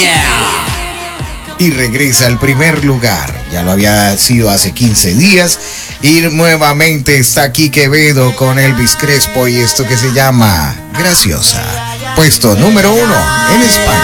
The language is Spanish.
Y regresa al primer lugar. Ya lo había sido hace 15 días. Y nuevamente está aquí Quevedo con Elvis Crespo y esto que se llama Graciosa. Puesto número 1 en España.